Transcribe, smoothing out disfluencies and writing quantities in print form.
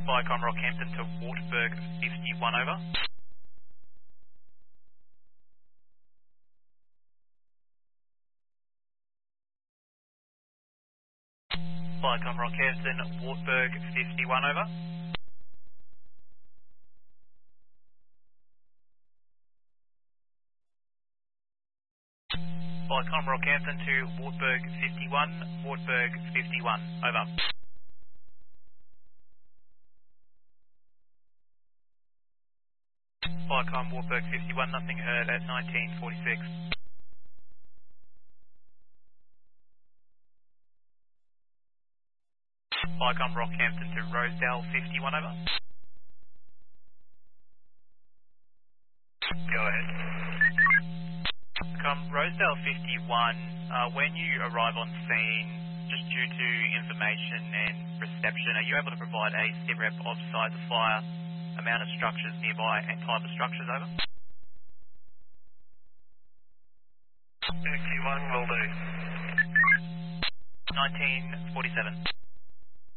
Viacom Rockhampton to Wartburg 51 over. Viacom Rockhampton, Wartburg 51 over. Viacom Rockhampton to Wartburg 51, Wartburg 51 over. Viacom Wartburg 51, nothing heard at 1946. Viacom Rockhampton to Rosedale 51 over. Go ahead. Rosedale 51, when you arrive on scene, just due to information and reception, are you able to provide a SITREP of size of fire, amount of structures nearby and type of structures over? XQ1 will do. 1947.